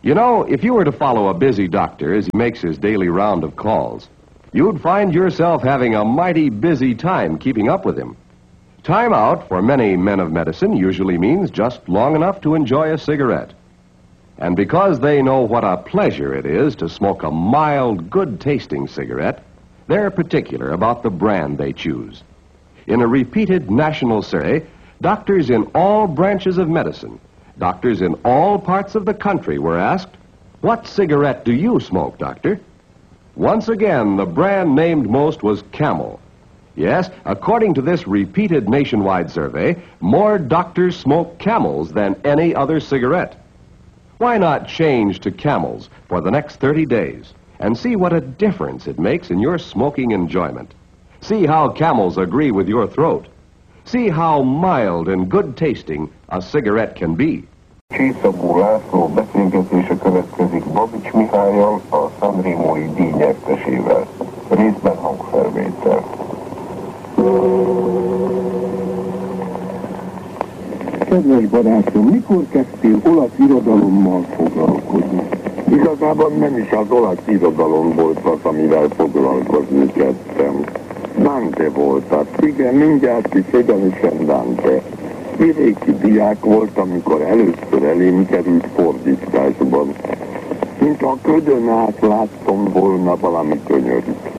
You know, if you were to follow a busy doctor as he makes his daily round of calls, you'd find yourself having a mighty busy time keeping up with him. Time out for many men of medicine usually means just long enough to enjoy a cigarette. And because they know what a pleasure it is to smoke a mild, good-tasting cigarette, they're particular about the brand they choose. In a repeated national survey, doctors in all branches of medicine, doctors in all parts of the country were asked, "What cigarette do you smoke, doctor?" Once again, the brand named most was Camel. Yes, according to this repeated nationwide survey, more doctors smoke Camels than any other cigarette. Why not change to Camels for the next 30 days and see what a difference it makes in your smoking enjoyment? See how Camels agree with your throat. See how mild and good-tasting a cigarette can be. Csészabó László beszélgetése következik Babics Mihállyal, a Sanremói díj nyertesével. Részben hangfelvétel. Kedves barátom, mikor kezdtél olasz irodalommal foglalkozni? Igazából nem is az olasz irodalom volt az, amivel foglalkozni kezdtem. Dante volt az, igen, mindjárt is egyenesen Dante. Vidéki diák volt, amikor először elém került fordításban. Mint a ködön át láttam volna valami könyörűt.